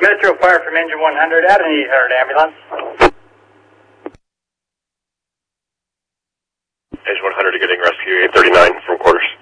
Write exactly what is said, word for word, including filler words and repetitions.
Metro Fire from Engine one hundred, add an eight hundred ambulance. Engine one hundred getting rescue eight thirty-nine from quarters.